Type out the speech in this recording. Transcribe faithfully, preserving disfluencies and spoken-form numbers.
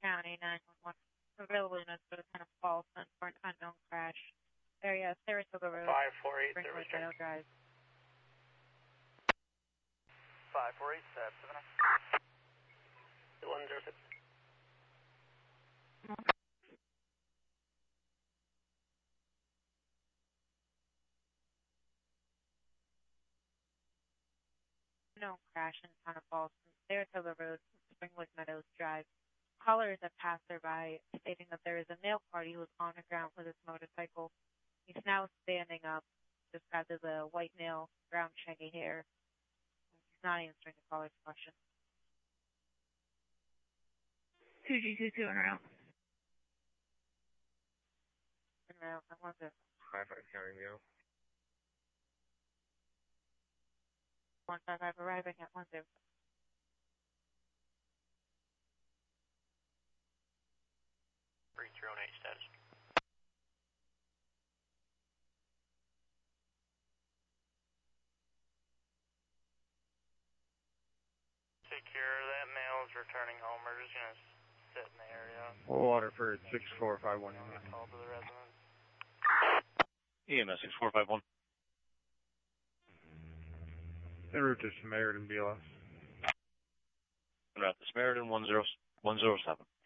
County nine one one. Available units for the town of Ballston for an unknown crash. Area Saratoga Road, five four eight, Springwood Meadow Drive. five four eight, seven. one zero six. Unknown crash in the town of Ballston, Saratoga Road, Springwood Meadows Drive. Caller is a passerby stating that there is a male party who is on the ground with his motorcycle. He's now standing up, described as a white male, brown shaggy hair. He's not answering the caller's question. two G two two and around. And around, I want to. five five County Meow. one five five arriving at one zero. Breach your own H status. Take care of that male's returning home. We're just gonna sit in the area. Waterford six four five one. Call to the residence. E M S six four five one. En route to Samaritan B L S. En route to Samaritan one zero one zero seven.